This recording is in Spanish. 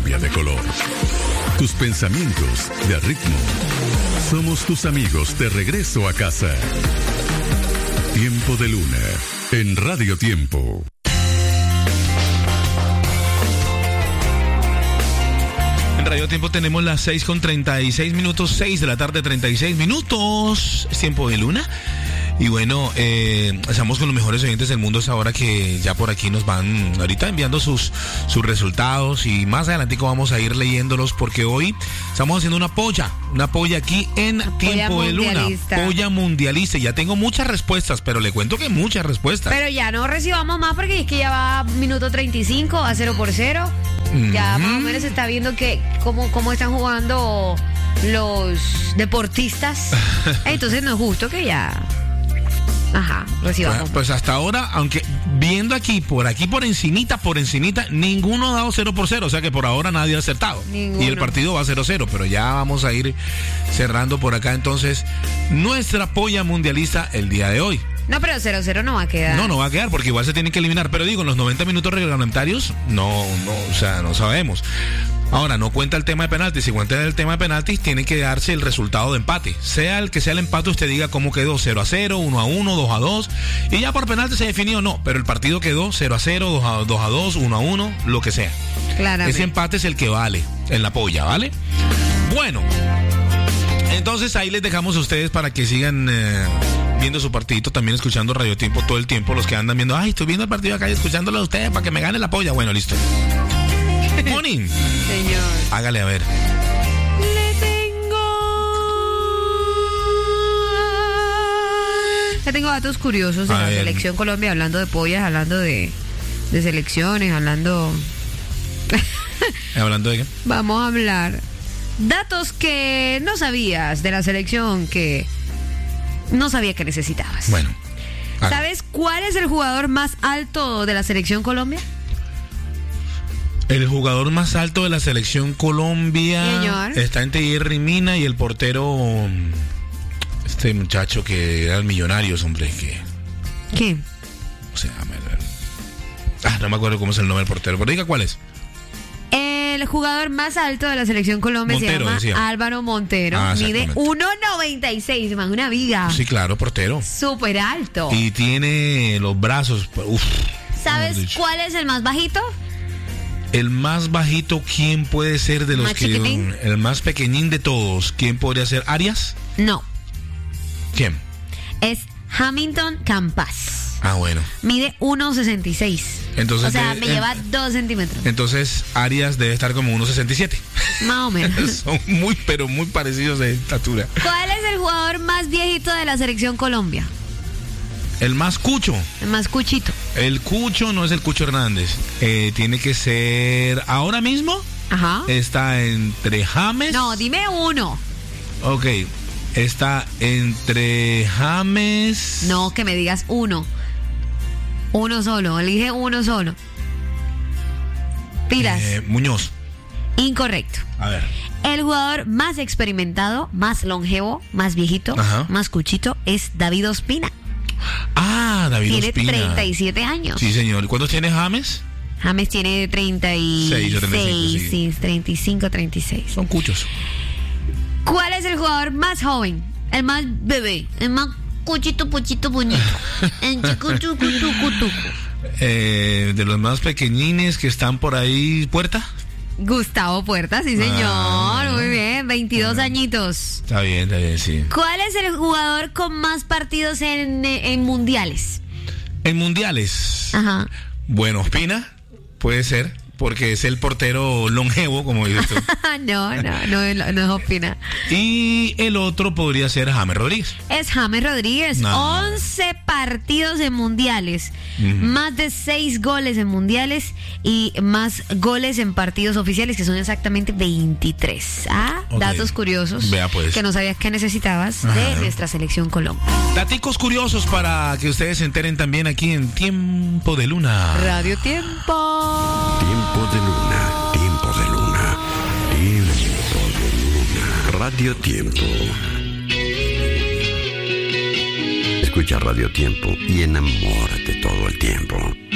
cambia de color. Tus pensamientos de ritmo. Somos tus amigos de regreso a casa. Tiempo de Luna en Radio Tiempo. En Radio Tiempo tenemos las 6:36, 6 de la tarde, 36 minutos. Es Tiempo de Luna. Y bueno, estamos con los mejores oyentes del mundo. Es ahora que ya por aquí nos van ahorita enviando sus resultados. Y más adelantico vamos a ir leyéndolos porque hoy estamos haciendo una polla aquí en Tiempo de Luna. Polla mundialista. Ya tengo muchas respuestas, pero le cuento que muchas respuestas. Pero ya no recibamos más porque es que ya va minuto 35 a 0-0. Ya más o menos se está viendo que cómo están jugando los deportistas. Entonces no es justo que ya... recibamos. Pues hasta ahora, aunque viendo por encimita, ninguno ha dado 0-0, o sea que por ahora nadie ha acertado. Ninguno. Y el partido va 0-0, pero ya vamos a ir cerrando por acá entonces nuestra polla mundialista el día de hoy. No, pero 0-0 no va a quedar. No va a quedar porque igual se tienen que eliminar, pero digo, en los 90 minutos reglamentarios, no sabemos. Ahora, no cuenta el tema de penaltis. Si cuenta el tema de penaltis, tiene que darse el resultado de empate. Sea el que sea el empate, usted diga cómo quedó: 0-0, 1-1, 2-2. Y ya por penalti se definió, no. Pero el partido quedó 0-0, 2-2, 1-1, lo que sea. Claramente. Ese empate es el que vale en la polla, ¿vale? Bueno, entonces ahí les dejamos a ustedes para que sigan viendo su partidito, también escuchando Radio Tiempo todo el tiempo. Los que andan viendo, estoy viendo el partido acá y escuchándolo a ustedes para que me gane la polla. Bueno, listo. Morning. Señor. Hágale a ver. Le tengo datos curiosos de la selección Colombia, hablando de pollas, hablando de selecciones, hablando... ¿Hablando de qué? Vamos a hablar datos que no sabías de la selección, que no sabía que necesitabas. Bueno. ¿Sabes cuál es el jugador más alto de la selección Colombia? El jugador más alto de la selección Colombia, señor, está entre Jerry Mina y el portero, este muchacho que era el Millonarios, hombre, ¿qué? O sea, no me acuerdo cómo es el nombre del portero, pero diga cuál es. El jugador más alto de la selección Colombia Montero, se llama decía. Álvaro Montero. Mide 1.96, más una viga. Sí, claro, portero. Súper alto. Y tiene los brazos, ¿Sabes cuál es el más bajito? El más bajito, ¿quién puede ser de los ¿Más chiquitín? El más pequeñín de todos? ¿Quién podría ser? ¿Arias? No. ¿Quién? Es Hamilton Campas. Bueno. Mide 1.66. Entonces, o sea, me lleva 2 centímetros. Entonces, Arias debe estar como 1.67. Más o menos. Son pero muy parecidos de estatura. ¿Cuál es el jugador más viejito de la selección Colombia? El más cucho. El más cuchito. El cucho no es el Cucho Hernández. Tiene que ser... ¿Ahora mismo? Ajá. Está entre James... No, dime uno. Ok. Está entre James... No, que me digas uno. Uno solo. Elige uno solo. Pilas. Muñoz. Incorrecto. A ver. El jugador más experimentado, más longevo, más viejito, más cuchito es David Ospina. David Tiene Ospina. 37 años. Sí, señor. ¿Cuántos tiene James? James tiene 36. 35, sí, 35, 36. Son cuchos. ¿Cuál es el jugador más joven? El más bebé. El más cuchito, puchito, puñito. En chicutucutucutucu. De los más pequeñines que están por ahí, ¿Puerta? Gustavo Puerta, sí señor. Muy bien, 22 añitos. Está bien, sí. ¿Cuál es el jugador con más partidos en mundiales? En mundiales. Ajá. Bueno, Ospina, puede ser, porque es el portero longevo, como dices tú. No es Ospina. Y el otro podría ser James Rodríguez. Es James Rodríguez. 11 partidos en mundiales. Más de 6 goles en mundiales y más goles en partidos oficiales, que son exactamente 23. Datos curiosos. Vea pues. Que no sabías que necesitabas de nuestra selección Colombia. Daticos curiosos para que ustedes se enteren también aquí en Tiempo de Luna. Radio Tiempo. Tiempo de Luna, Tiempo de Luna, Tiempo de Luna. Radio Tiempo. Escucha Radio Tiempo y enamórate todo el tiempo.